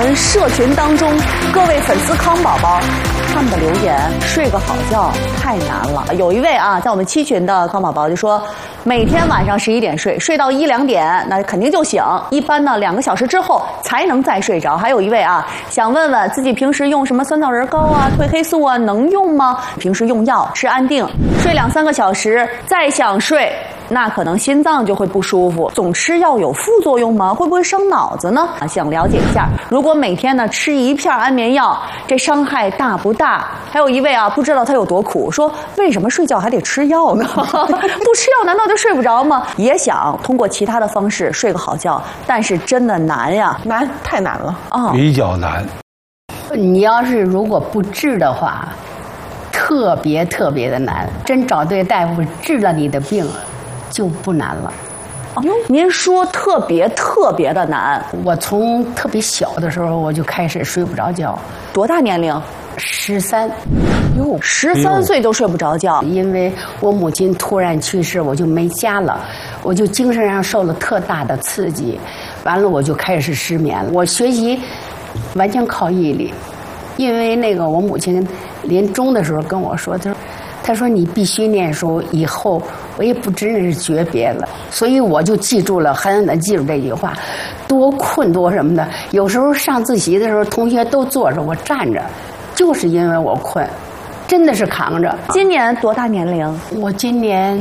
们社群当中各位粉丝康宝宝他们的留言，睡个好觉太难了。有一位啊，在我们7群的康宝宝就说，每天晚上11点睡，睡到1、2点，那肯定就醒。一般呢2个小时之后才能再睡着。还有一位啊，想问问自己平时用什么酸枣仁膏啊、褪黑素啊，能用吗？平时用药吃安定，睡2、3个小时再想睡，那可能心脏就会不舒服。总吃药有副作用吗？会不会伤脑子呢？想了解一下。如果每天呢吃1片安眠药，这伤害大不大？还有一位啊，不知道他有多苦，说为什么睡觉还得吃药呢？不吃药难道就睡不着吗？也想通过其他的方式睡个好觉，但是真的难呀， 难，太难了啊， 比较难。 你要是如果不治的话，特别的难。真找对大夫治了你的病，就不难了。 哟，您说特别的难。 我从特别小的时候我就开始睡不着觉。 多大年龄 ？13。 哟，13岁都睡不着觉。 因为我母亲突然去世，我就没家了，我就精神上受了特大的刺激，完了我就开始失眠了。我学习完全靠毅力，因为那个我母亲临终的时候跟我说，她说你必须念书，以后我也不真是诀别了。所以我就记住了，狠狠地记住这句话，多困多什么的。有时候上自习的时候，同学都坐着，我站着，就是因为我困，真的是扛着。 今年多大年龄？ 我今年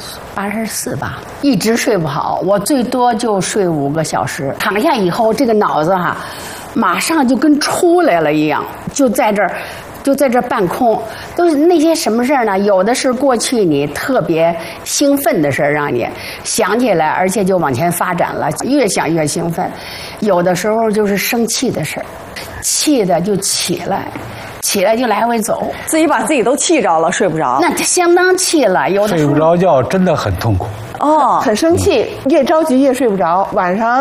84吧，一直睡不好，我最多就睡5个小时。躺下以后，这个脑子哈，马上就跟出来了一样，就在这儿半空，都是那些什么事儿呢？有的是过去你特别兴奋的事儿，让你想起来，而且就往前发展了，越想越兴奋。有的时候就是生气的事儿，气的就起来就来回走， 自己把自己都气着了，睡不着。 那相当气了，有的时候睡不着觉真的很痛苦。 哦， 很生气，越着急越睡不着。晚上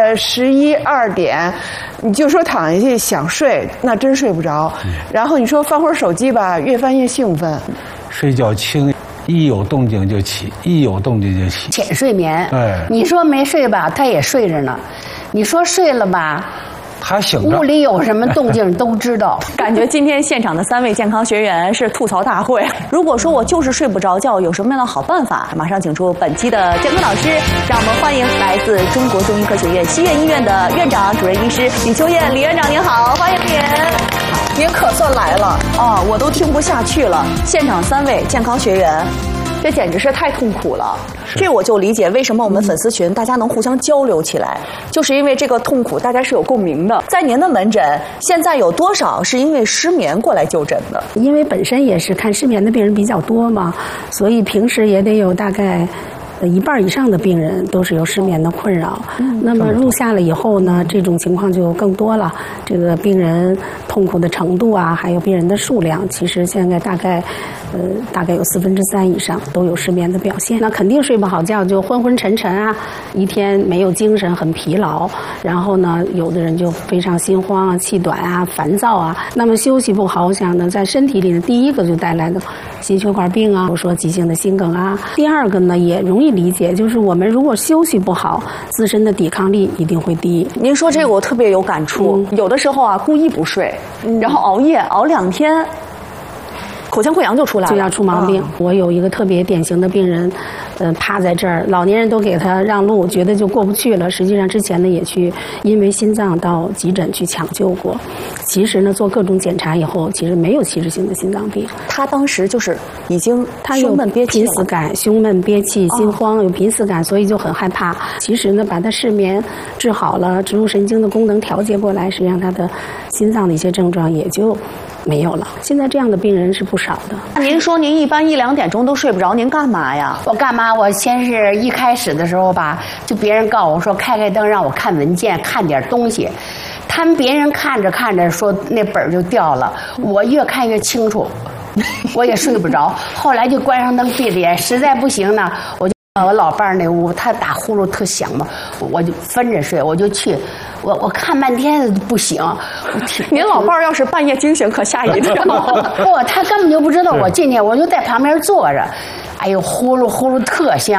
11、2点，你就说躺下去想睡，那真睡不着。然后你说翻会儿手机吧，越翻越兴奋。 睡觉轻，一有动静就起，浅睡眠。 对， 你说没睡吧，他也睡着呢；你说睡了吧， 他醒着， 屋里有什么动静都知道。 感觉今天现场的3位健康学员是吐槽大会。如果说我就是睡不着觉，有什么样的好办法？马上请出本期的健康导师，让我们欢迎来自中国中医科学院西苑医院的院长、主任医师李秋燕李院长，您好，欢迎您。 您可算来了哦，我都听不下去了。现场3位健康学员，这简直是太痛苦了。这我就理解为什么我们粉丝群大家能互相交流起来，就是因为这个痛苦大家是有共鸣的。在您的门诊，现在有多少是因为失眠过来就诊的？ 因为本身也是看失眠的病人比较多嘛，所以平时也得有大概1半以上的病人都是有失眠的困扰。那么入夏了以后呢，这种情况就更多了。这个病人痛苦的程度啊，还有病人的数量，其实现在大概有3/4以上都有失眠的表现。那肯定睡不好觉，就昏昏沉沉啊，一天没有精神，很疲劳。然后呢，有的人就非常心慌啊、气短啊、烦躁啊。那么休息不好，我想呢，在身体里的第一个就带来的心血管病啊，我说急性的心梗啊。第二个呢，也容易理解，就是我们如果休息不好，自身的抵抗力一定会低。 您说这个我特别有感触，有的时候啊故意不睡，然后熬夜熬2天，口腔溃疡就出来了， 就要出毛病。我有一个特别典型的病人，趴在这儿，老年人都给他让路，觉得就过不去了。实际上之前呢也去因为心脏到急诊去抢救过，其实呢做各种检查以后，其实没有器质性的心脏病。 他当时就是已经他有胸闷憋气濒死感、胸闷憋气、心慌，有濒死感，所以就很害怕。其实呢把他失眠治好了，植入神经的功能调节过来，实际上他的心脏的一些症状也就没有了。现在这样的病人是不少的。 您说您一般1、2点钟都睡不着，您干嘛呀？ 我干嘛？我先是一开始的时候吧，就别人告诉我说开灯让我看文件，看点东西。他们别人看着看着说那本就掉了，我越看越清楚，我也睡不着。后来就关上灯闭着眼，实在不行呢，我就我老伴儿那屋，他打呼噜特响嘛，我就分着睡，我就去，我看半天不醒。 您老伴儿要是半夜惊醒，可吓一跳。 不，他根本就不知道我进去，我就在旁边坐着。哎呦，呼噜呼噜特香，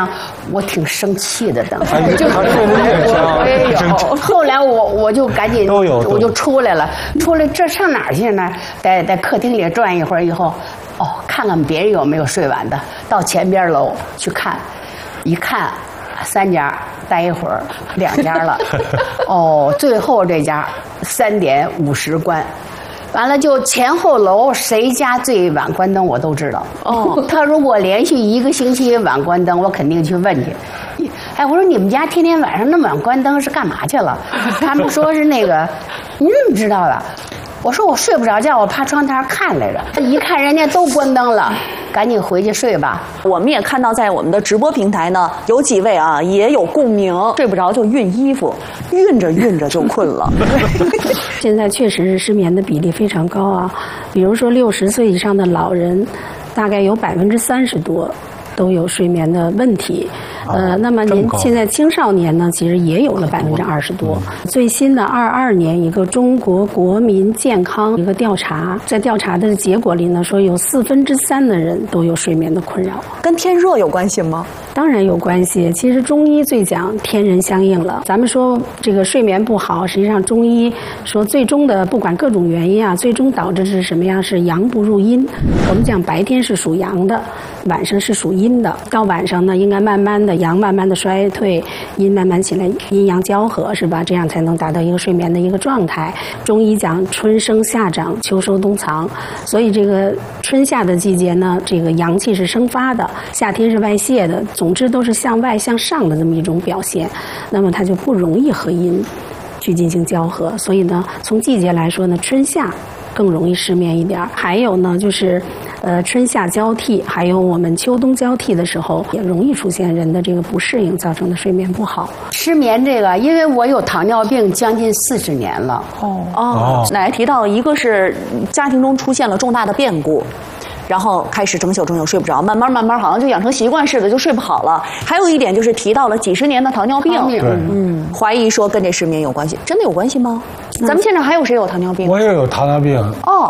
我挺生气的，当时就他睡得越香， 我也有。后来我就赶紧我就出来了，这上哪儿去呢？在客厅里转一会儿以后，看看别人有没有睡晚的，到前边楼去看，一看3家，待一会儿2家了，最后这家3点50关。完了，就前后楼谁家最晚关灯，我都知道。他如果连续1个星期晚关灯，我肯定去问去。哎，我说你们家天天晚上那么晚关灯是干嘛去了？他们说是那个，你怎么知道的？我说我睡不着觉，我趴窗台看来着，一看人家都关灯了，赶紧回去睡吧。 我们也看到在我们的直播平台呢，有几位啊也有共鸣，睡不着就熨衣服，熨着就困了。 现在确实是失眠的比例非常高啊，比如说60岁以上的老人，大概有30%多都有睡眠的问题。那么现在青少年呢，其实也有了20%多。最新的22年一个中国国民健康一个调查，在调查的结果里呢，说有3/4的人都有睡眠的困扰。 跟天热有关系吗？ 当然有关系。其实中医最讲天人相应了。咱们说这个睡眠不好，实际上中医说最终的不管各种原因啊，最终导致是什么样？是阳不入阴。我们讲白天是属阳的，晚上是属阴的。到晚上呢，应该慢慢的阳慢慢的衰退，阴慢慢起来，阴阳交合，是吧？这样才能达到一个睡眠的一个状态。中医讲春生夏长，秋收冬藏，所以这个春夏的季节呢，这个阳气是生发的，夏天是外泄的，总之都是向外向上的这么一种表现，那么它就不容易和阴去进行交合。所以呢，从季节来说呢，春夏更容易失眠一点。还有呢，就是春夏交替，还有我们秋冬交替的时候，也容易出现人的这个不适应造成的睡眠不好。 失眠这个，因为我有糖尿病将近40年了。 奶奶提到一个是家庭中出现了重大的变故，然后开始整宿睡不着，慢慢好像就养成习惯似的就睡不好了。还有一点就是提到了几十年的糖尿病，怀疑说跟这失眠有关系，真的有关系吗？咱们现场还有谁有糖尿病？ 我也有糖尿病。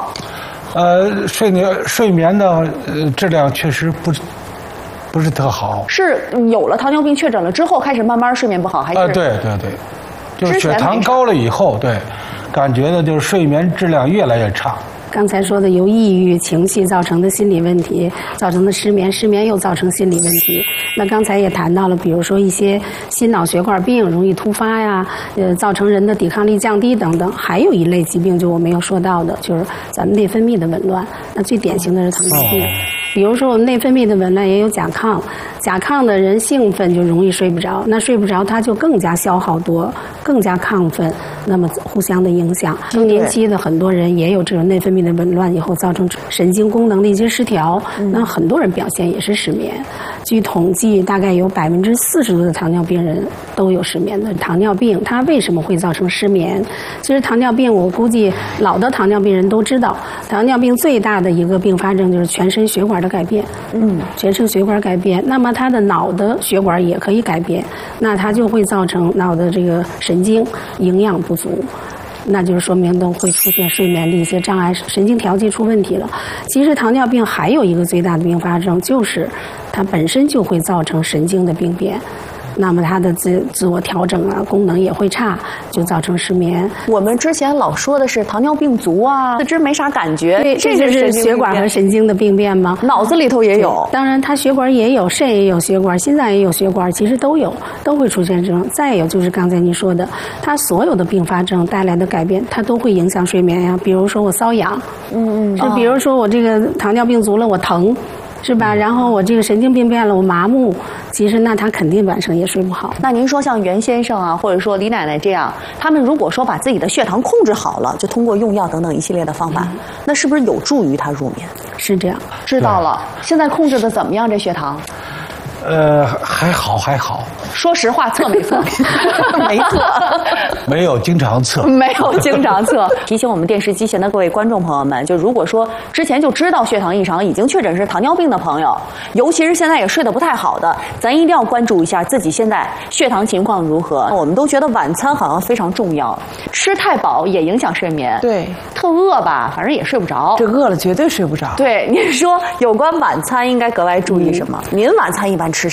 睡眠的质量确实不是特好。 是有了糖尿病确诊了之后开始慢慢睡眠不好，还是？ 对，就是血糖高了以后，对，感觉的就是睡眠质量越来越差。 刚才说的由抑郁情绪造成的心理问题造成的失眠，失眠又造成心理问题。那刚才也谈到了，比如说一些心脑血管病容易突发呀，造成人的抵抗力降低等等。还有一类疾病就我没有说到的，就是咱们内分泌的紊乱。那最典型的是糖尿病。比如说我们内分泌的紊乱也有甲亢，甲亢的人兴奋就容易睡不着，那睡不着他就更加消耗多，更加亢奋，那么互相的影响。更年期的很多人也有这种内分泌的紊乱，以后造成神经功能的一些失调，那很多人表现也是失眠。据统计，大概有40%多的糖尿病人都有失眠的。糖尿病它为什么会造成失眠？其实糖尿病我估计老的糖尿病人都知道，糖尿病最大的一个并发症就是全身血管的改变。全身血管改变，那么他的脑的血管也可以改变，那它就会造成脑的这个神经营养不足，那就是说明都会出现睡眠的一些障碍，神经调节出问题了。其实糖尿病还有一个最大的并发症，就是它本身就会造成神经的病变，那么它的自我调整啊功能也会差，就造成失眠。 我们之前老说的是糖尿病足啊，四肢没啥感觉， 这就是血管和神经的病变吗？ 脑子里头也有。 当然它血管也有，肾也有血管，心脏也有血管，其实都有，都会出现这种。再有就是刚才您说的，它所有的并发症带来的改变，它都会影响睡眠呀。比如说我瘙痒，是比如说我这个糖尿病足了我疼，是吧？然后我这个神经病变了，我麻木，其实那他肯定晚上也睡不好。 那您说像袁先生啊，或者说李奶奶这样，他们如果说把自己的血糖控制好了，就通过用药等等一系列的方法，那是不是有助于他入眠？ 是这样。 知道了。现在控制的怎么样？这血糖？ 还好。 说实话，测没测？没测， 没有经常测， 没有经常测。提醒我们电视机前的各位观众朋友们，就如果说之前就知道血糖异常，已经确诊是糖尿病的朋友，尤其是现在也睡得不太好的，咱一定要关注一下自己现在血糖情况如何。我们都觉得晚餐好像非常重要，吃太饱也影响睡眠。 对， 特饿吧，反正也睡不着。 这饿了绝对睡不着。 对，您说有关晚餐应该格外注意什么？您晚餐一般吃啥？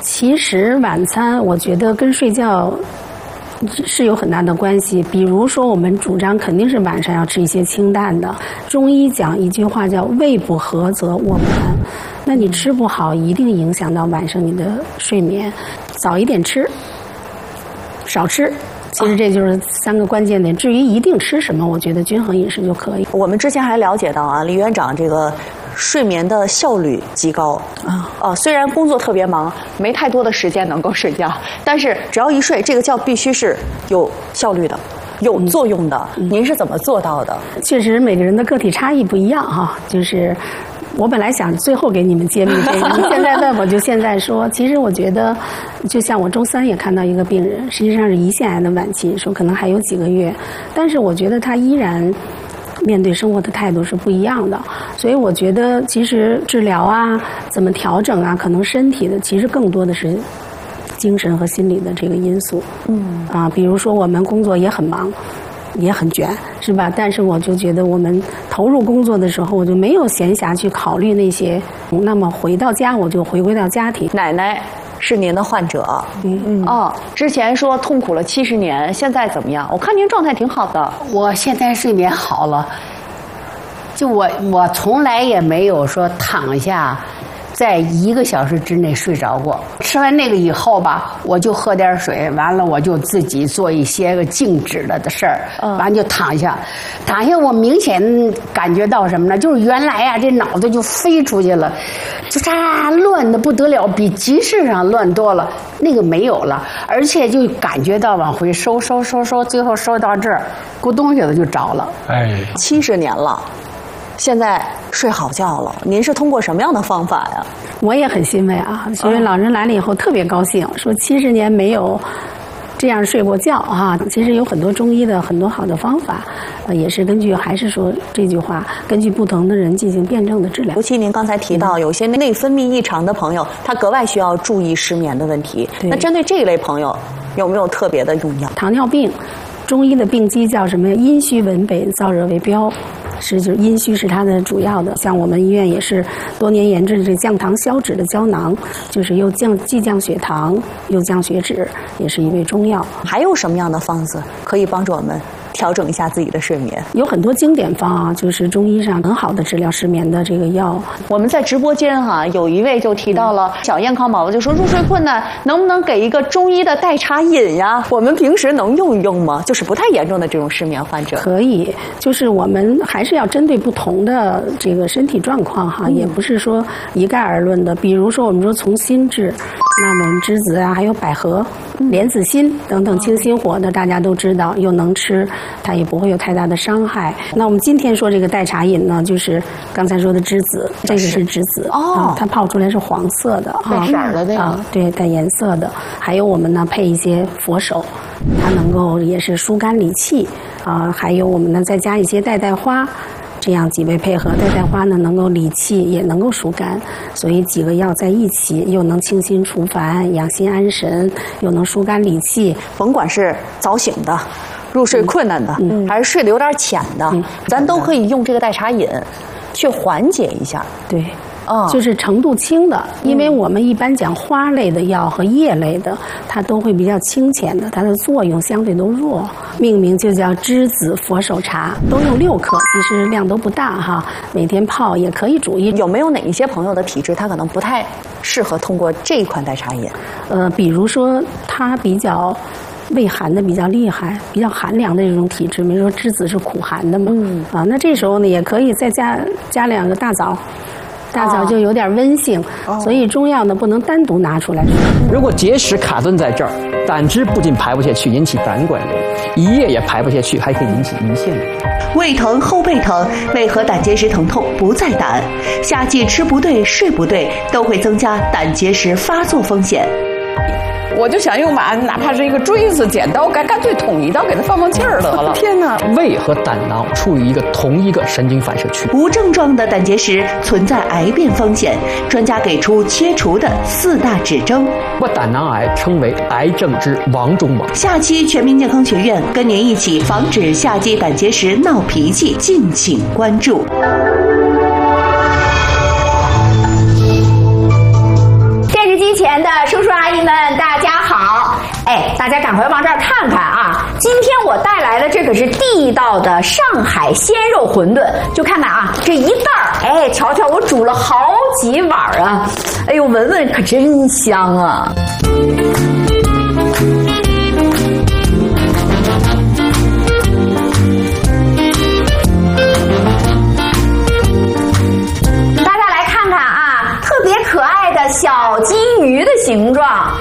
其实晚餐我觉得跟睡觉是有很大的关系。比如说我们主张肯定是晚上要吃一些清淡的。中医讲一句话叫胃不和则卧不安，那你吃不好一定影响到晚上你的睡眠。早一点吃，少吃。其实这就是3个关键点。至于一定吃什么，我觉得均衡饮食就可以。 我们之前还了解到啊，李院长这个睡眠的效率极高虽然工作特别忙，没太多的时间能够睡觉，但是只要一睡，这个觉必须是有效率的。有作用的，您是怎么做到的？ 确实，每个人的个体差异不一样哈。就是我本来想最后给你们揭秘这个，你现在问我就现在说。其实我觉得，就像我周3也看到一个病人，实际上是胰腺癌的晚期，说可能还有几个月，但是我觉得他依然面对生活的态度是不一样的。所以我觉得，其实治疗啊，怎么调整啊，可能身体的其实更多的是精神和心理的这个因素。比如说我们工作也很忙，也很卷，是吧？但是我就觉得我们投入工作的时候，我就没有闲暇去考虑那些。那么回到家，我就回归到家庭。 奶奶是您的患者，之前说痛苦了70年，现在怎么样？我看您状态挺好的。 我现在睡眠好了，就我从来也没有说躺下在1个小时之内睡着过。吃完那个以后吧，我就喝点水，完了我就自己做一些个静止的事儿，完就躺下。躺下我明显感觉到什么呢？就是原来啊，这脑子就飞出去了，就乱的不得了，比集市上乱多了。那个没有了，而且就感觉到往回收，最后收到这儿，咕咚一下子就着了。 70年了。现在睡好觉了，您是通过什么样的方法呀？ 我也很欣慰啊，因为老人来了以后特别高兴，说70年没有这样睡过觉啊。其实有很多中医的很多好的方法，也是根据还是说这句话，根据不同的人进行辩证的治疗。 尤其您刚才提到，有些内分泌异常的朋友，他格外需要注意失眠的问题。那针对这一类朋友，有没有特别的用药？ 糖尿病，中医的病机叫什么呀？阴虚文北，燥热为标。就是阴虚是它的主要的，像我们医院也是多年研制这降糖消脂的胶囊，就是既降血糖又降血脂，也是一味中药。 还有什么样的方子可以帮助我们调整一下自己的睡眠？ 有很多经典方啊，就是中医上很好的治疗失眠的这个药。 我们在直播间有一位就提到了小燕康宝宝，就说入睡困难，能不能给一个中医的代茶饮呀？我们平时能用一用吗？就是不太严重的这种失眠患者。 可以，就是我们还是要针对不同的这个身体状况也不是说一概而论的。比如说我们说从心治，那么我们栀子啊，还有百合、莲子心等等清心火的，大家都知道，又能吃，它也不会有太大的伤害。那我们今天说这个代茶饮呢，就是刚才说的栀子，这个是栀子它泡出来是黄色的带色的那个对，带颜色的。还有我们呢配一些佛手，它能够也是疏肝理气还有我们呢再加一些代花。这样几味配合，代花呢能够理气，也能够疏肝，所以几个药在一起，又能清心除烦、养心安神，又能疏肝理气。 甭管是早醒的、入睡困难的，还是睡得有点浅的，咱都可以用这个代茶饮去缓解一下。 对。就是程度轻的，因为我们一般讲花类的药和叶类的，它都会比较清浅的，它的作用相对都弱。命名就叫栀子佛手茶，都用6克，其实量都不大每天泡也可以煮。 有没有哪一些朋友的体质，他可能不太适合通过这一款代茶饮？ 比如说他比较胃寒的比较厉害，比较寒凉的这种体质，比如说栀子是苦寒的嘛，那这时候呢也可以再加2个大枣。大枣就有点温性，所以中药呢不能单独拿出来。 如果结石卡顿在这儿，胆汁不仅排不下去，引起胆管炎；胰液也排不下去，还可以引起胰腺炎。 胃疼、后背疼，为何胆结石疼痛不在胆？夏季吃不对、睡不对，都会增加胆结石发作风险。 我就想用把哪怕是一个锥子、剪刀，干脆捅一刀给它放气儿得了。天哪！ 胃和胆囊处于同一个神经反射区。 无症状的胆结石存在癌变风险，专家给出切除的4大指征。 把胆囊癌称为癌症之王中王。 下期全民健康学院跟您一起防止夏季胆结石闹脾气，敬请关注。 前的叔叔阿姨们，大家好！哎，大家赶快往这儿看看啊！今天我带来的这可是地道的上海鲜肉馄饨，就看看啊，这一袋儿，哎，瞧瞧，我煮了好几碗啊！哎呦，闻闻可真香啊！大家来看看啊，特别可爱的小金鱼的形状。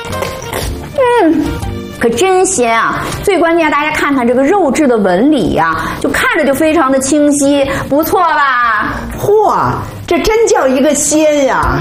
可真鲜啊！最关键，大家看看这个肉质的纹理呀，就看着就非常的清晰，不错吧？ 嚯，这真叫一个鲜呀！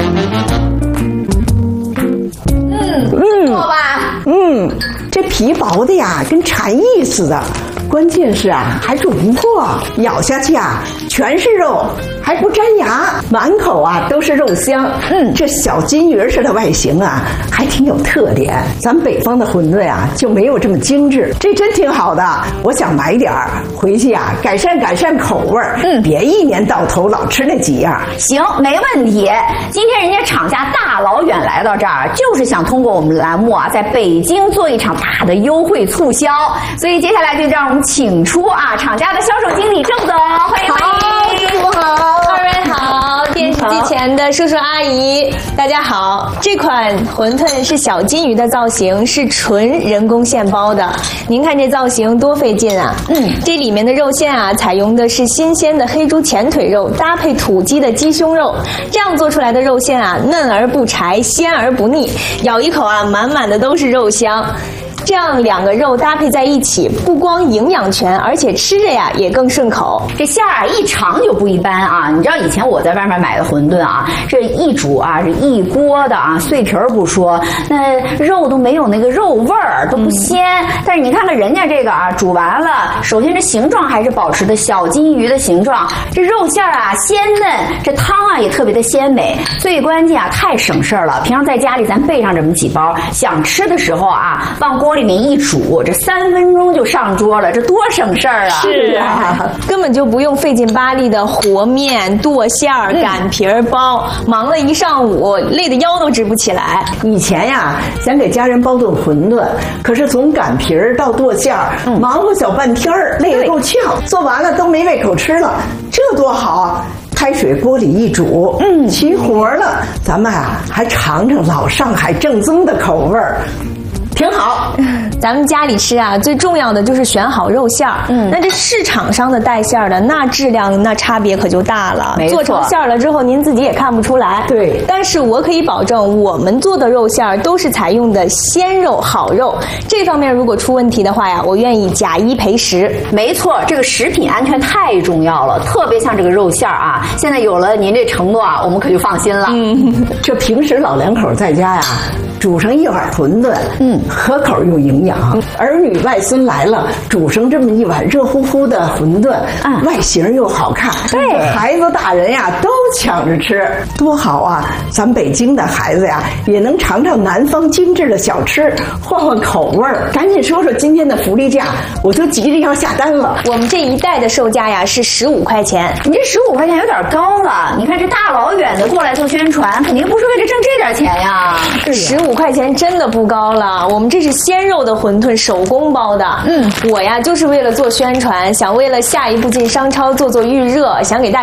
不错吧？ 这皮薄的呀，跟蝉翼似的。关键是啊，还煮不破，咬下去啊，全是肉，还不粘牙，满口啊都是肉香。这小金鱼似的外形啊，还挺有特点。咱们北方的馄饨啊，就没有这么精致，这真挺好的。我想买点儿回去啊，改善口味儿。别一年到头老吃那几样。 行，没问题。今天人家厂家大老远来到这儿，就是想通过我们栏目啊，在北京做一场大的优惠促销。所以接下来就让我们请出啊厂家的销售经理郑总，欢迎欢迎。 师傅好，二位好，电视机前的叔叔阿姨大家好。这款馄饨是小金鱼的造型，是纯人工现包的。您看这造型多费劲啊！这里面的肉馅啊，采用的是新鲜的黑猪前腿肉，搭配土鸡的鸡胸肉，这样做出来的肉馅啊，嫩而不柴，鲜而不腻，咬一口啊，满满的都是肉香。这样两个肉搭配在一起，不光营养全，而且吃着呀也更顺口。 这馅儿啊一尝就不一般啊！你知道以前我在外面买的馄饨啊，这一煮啊是一锅的啊，碎皮儿不说，那肉都没有那个肉味儿，都不鲜。但是你看看人家这个啊，煮完了，首先这形状还是保持的小金鱼的形状，这肉馅儿啊鲜嫩，这汤啊也特别的鲜美。最关键啊，太省事儿了。平常在家里咱备上这么几包，想吃的时候啊，往锅里面一煮，这3分钟就上桌了，这多省事儿啊！ 是啊，根本就不用费劲巴力的和面、剁馅儿、擀皮儿、包，忙了一上午，累得腰都直不起来。 以前呀，想给家人包顿馄饨，可是从擀皮儿到剁馅儿，忙活小半天儿，累得够呛，做完了都没胃口吃了，这多好啊！开水锅里一煮，齐活了。咱们啊，还尝尝老上海正宗的口味儿。挺好， 咱们家里吃啊，最重要的就是选好肉馅儿。那这市场上的带馅儿的，那质量那差别可就大了。做成馅儿了之后，您自己也看不出来。 对， 但是我可以保证，我们做的肉馅儿都是采用的鲜肉好肉。这方面如果出问题的话呀，我愿意假1赔10。 没错，这个食品安全太重要了，特别像这个肉馅儿啊。现在有了您这承诺啊，我们可就放心了。 这平时老两口在家呀，煮上一碗馄饨，可口又营养。儿女外孙来了，煮上这么一碗热乎乎的馄饨，外形又好看，对，孩子大人呀都抢着吃，多好啊！咱北京的孩子呀，也能尝尝南方精致的小吃，换换口味儿。赶紧说说今天的福利价，我就急着要下单了。 我们这一袋的售价呀是15块钱， 你这15块钱有点高了。你看这大老远的过来做宣传，肯定不是为了挣这点钱呀。 15块钱真的不高了，我们这是鲜肉的馄饨，手工包的。我呀就是为了做宣传，想为了下一步进商超做预热，想给大